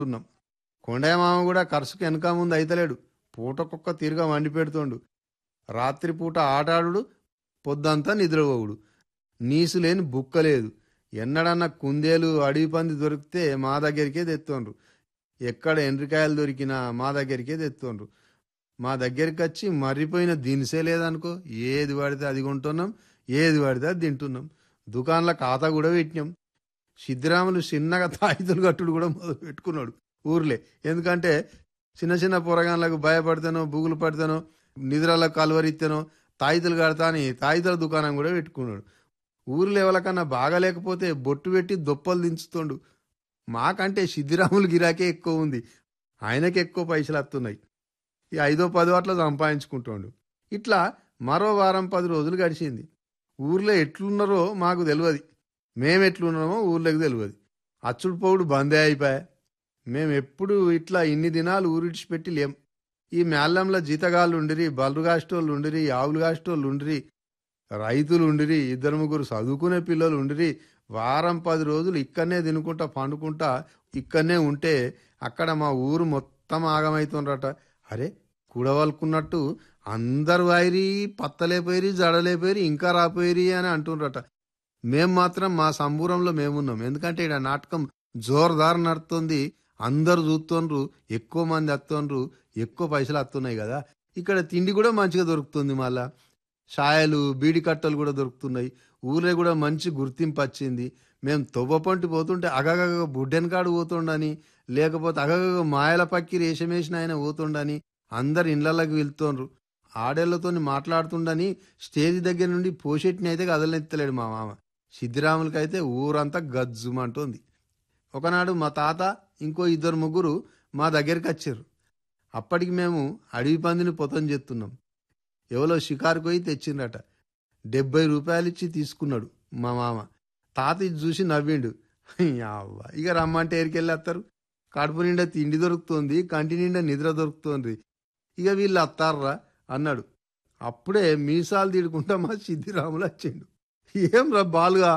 ఉన్నాం. కొండయ్య మామ కూడా ఖర్చుకు వెనక ముందు అయితలేడు. పూటకొక్క తీరుగా వండి పెడుతుండు. రాత్రిపూట ఆటాడు, పొద్దంతా నిద్రపోవుడు. నీసు లేని బుక్క లేదు. ఎన్నడన్నా కుందేలు అడవి పంది దొరికితే మా దగ్గరికే తెస్తుండ్రు. ఎక్కడ ఎండ్రికాయలు దొరికినా మా దగ్గరికే తెస్తుండ్రు. మా దగ్గరికి వచ్చి మర్రిపోయిన దినుసే లేదనుకో, ఏది పడితే అది కొంటున్నాం, ఏది పడితే అది తింటున్నాం. దుకాణంలో ఖాతా కూడా పెట్టినాం. సిద్ధిరాములు చిన్నగా తాయితులు కట్టుడు కూడా మొదలు పెట్టుకున్నాడు ఊర్లే. ఎందుకంటే చిన్న చిన్న పొరగాన్లకు భయపడితేనో, బుగులు పడితేనో, నిద్రలకు కలవరిస్తేనో తాయితులు కడతా అని తాయితుల దుకాణం కూడా పెట్టుకున్నాడు. ఊర్లో ఎవరికన్నా బాగాలేకపోతే బొట్టు పెట్టి దొప్పలు దించుతుండు. మాకంటే సిద్ధిరాములు గిరాకే ఎక్కువ ఉంది. ఆయనకి ఎక్కువ పైసలు వస్తున్నాయి. ఈ 5-10 అట్లా సంపాదించుకుంటుండు. ఇట్లా మరో వారం 10 రోజులు గడిచింది. ఊర్లో ఎట్లున్నారో మాకు తెలియదు, మేమెట్లున్నామో ఊర్లోకి తెలియదు. అచ్చుడు పోవుడు బందే అయిపోయా. మేము ఎప్పుడు ఇట్లా ఇన్ని దినాలు ఊరిడిచిపెట్టి లేం. ఈ మేళ్ళంలో జీతగాళ్ళు ఉండిరి, బల్లు కాసేటోళ్ళు ఉండిరి, ఆవులు కాసేటోళ్ళు ఉండిరి, రైతులు ఉండిరి, 2-3 చదువుకునే పిల్లలు ఉండిరి. వారం 10 రోజులు ఇక్కడనే తినుకుంటా పండుకుంటా ఇక్కడనే ఉంటే అక్కడ మా ఊరు మొత్తం ఆగమవుతుండ్రట. అరే కూడవలుకున్నట్టు అందరు వైరి, పత్తలేపోయిరి, జడలేపోయిరి, ఇంకా రాపోయిరి అని అంటుండ్రట. మేం మాత్రం మా సంబూరంలో మేమున్నాం. ఎందుకంటే ఇక్కడ నాటకం జోర్దార్ నడుతుంది. అందరు చూస్తుండ్రు, ఎక్కువ మంది వస్తుండ్రు, ఎక్కువ పైసలు వస్తున్నాయి కదా. ఇక్కడ తిండి కూడా మంచిగా దొరుకుతుంది. మళ్ళా ఛాయలు, బీడి కట్టలు కూడా దొరుకుతున్నాయి. ఊరే కూడా మంచి గుర్తింపు వచ్చింది. మేము తొవ్వపంటి పోతుంటే అగగ బుడ్డెన్ కాడు పోతుండని, లేకపోతే అగగ మాయల పక్కి రేషమేసిన ఆయన పోతుండని అందరు ఇళ్లలోకి వెళ్తుండ్రు. ఆడేళ్లతో మాట్లాడుతుండని స్టేజ్ దగ్గర నుండి పోషెట్ని అయితే కదలెత్తలేడు మా మామ. సిద్ధిరాములకైతే ఊరంతా గజ్జుమంటుంది. ఒకనాడు మా తాత ఇంకో 2-3 మా దగ్గరికి వచ్చారు. అప్పటికి మేము అడవి పందిని పొతం చేస్తున్నాం. ఎవరో షికారుకు పోయి తెచ్చిండట. 70 రూపాయలు ఇచ్చి తీసుకున్నాడు మా మామ. తాత ఇది చూసి నవ్విండు. అవ్వ ఇక రమ్మంటే ఎరికెళ్ళేస్తారు. కడుపు నిండా తిండి దొరుకుతుంది, కంటి నిండా నిద్ర దొరుకుతుంది, ఇక వీళ్ళు అత్తారా అన్నాడు. అప్పుడే మీసాలు తీడుకుంటా మా సిద్ధిరాములు వచ్చిండు. ఏం రా బాలుగా,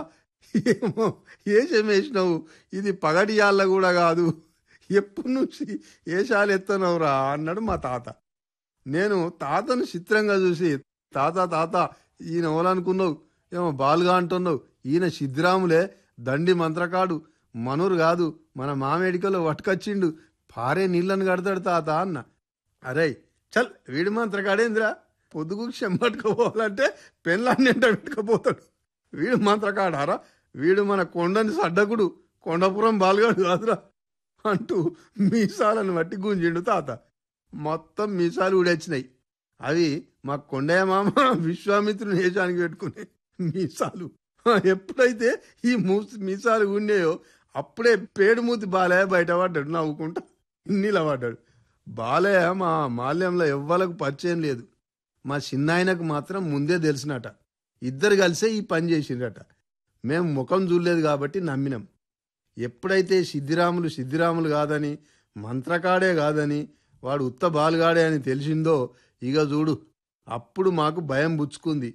ఏమో ఏషం వేసినావు, ఇది పగటియాళ్ళ కూడా కాదు, ఎప్పటి నుంచి ఏషాలు ఎత్తనవురా అన్నాడు మా తాత. నేను తాతను చిత్రంగా చూసి, తాత తాత ఈయన ఎవరనుకున్నావు, ఏమో బాలుగా అంటున్నావు, ఈయన సిద్ధిరాములే, దండి మంత్రకాడు, మనూరు కాదు, మన మామేడికలో పట్టుకొచ్చిండు, పారే నీళ్ళని కడతాడు తాత అన్న. అరే చల్, వీడి మంత్రకాడేంద్రా, పొద్దుగు చెంబట్టుకుపోవాలంటే పెళ్ళాన్ని ఎంట పెట్టుకుపోతాడు, వీడు మంత్రకాడారా, వీడు మన కొండని సడ్డకుడు, కొండపురం బాలుగాడు కాదురా అంటూ మీసాలను బట్టి గుంజిండు తాత. మొత్తం మీసాలు ఊడొచ్చినాయి. అవి మా కొండయ్య మామ విశ్వామిత్రుని వేషానికి పెట్టుకునే మీసాలు. ఎప్పుడైతే ఈ మీసాలు ఉన్నాయో అప్పుడే పేడుమూతి బాలయ్య బయటపడ్డాడు నవ్వుకుంటా, నిలబడ్డాడు. బాలయ్య మా మాల్యంలో ఎవ్వలకు పరిచయం లేదు. మా చిన్నాయనకు మాత్రం ముందే తెలిసినట. ఇద్దరు కలిసే ఈ పని చేసిండట. మేము ముఖం చూడలేదు కాబట్టి నమ్మినాం. ఎప్పుడైతే సిద్ధిరాములు కాదని, మంత్రకాడే కాదని, వాడు ఉత్త బాలుగాడే అని తెలిసిందో ఇక చూడు, అప్పుడు మాకు భయం పుచ్చుకుంది.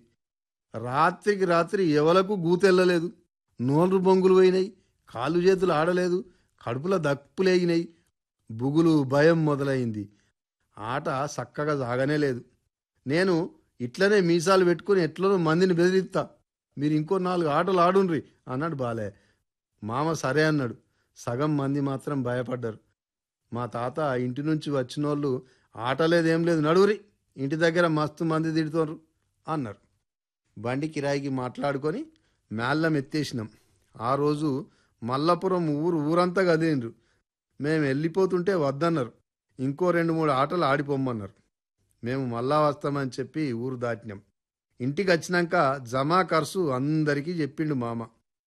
రాత్రికి రాత్రి ఎవలకు గూతెళ్ళలేదు, నోళ్ళు బొంగులు పోయినాయి, కాళ్ళు చేతులు ఆడలేదు, కడుపులో దప్పులేగినాయి, బుగులు భయం మొదలైంది. ఆట చక్కగా సాగనే లేదు. నేను ఇట్లనే మీసాలు పెట్టుకుని ఎట్లనో మందిని బెదిరిస్తా, మీరు ఇంకో 4 ఆటలు ఆడుండ్రి అన్నాడు బాలయ్య. మామ సరే అన్నాడు. సగం మంది మాత్రం భయపడ్డారు. మా తాత ఇంటి నుంచి వచ్చినోళ్ళు ఆటలేదేం లేదు, నడువురి, ఇంటి దగ్గర మస్తు మంది తిడుతోండ్రు అన్నారు. బండి కిరాయికి మాట్లాడుకొని మేళ్ళం ఎత్తేసినాం. ఆ రోజు మల్లపురం ఊరంతా కదిలిండ్రు. మేము వెళ్ళిపోతుంటే వద్దన్నారు, ఇంకో 2-3 ఆటలు ఆడిపోమ్మన్నారు. మేము మళ్ళా వస్తామని చెప్పి ఊరు దాటినాం. ఇంటికి వచ్చినాక జమా ఖర్చు అందరికీ చెప్పిండు మామ.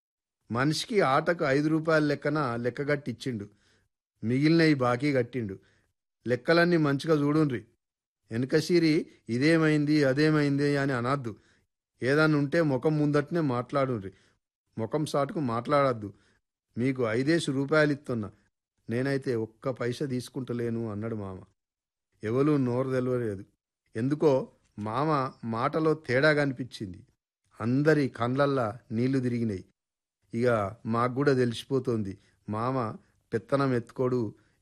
మనిషికి ఆటకు 5 రూపాయల లెక్కన లెక్కగట్టి ఇచ్చిండు. మిగిలినవి బాకీ కట్టిండు. లెక్కలన్నీ మంచిగా చూడుండ్రి, వెనకసిరి ఇదేమైంది అదేమైంది అని అనద్దు. ఏదన్నా ఉంటే ముఖం ముందటనే మాట్లాడుండ్రి, ముఖం సాటుకు మాట్లాడద్దు. మీకు 5 రూపాయలు ఇస్తున్నా, నేనైతే ఒక్క పైసా తీసుకుంటలేను అన్నాడు మామ. ఎవరూ నోరు తెలవలేదు. ఎందుకో మామ మాటలో తేడా కనిపించింది. అందరి కండ్లల్లా నీళ్లు తిరిగినాయి. ఇక మాకు కూడా తెలిసిపోతోంది, మామ పెత్తనం ఎత్తుకోడు,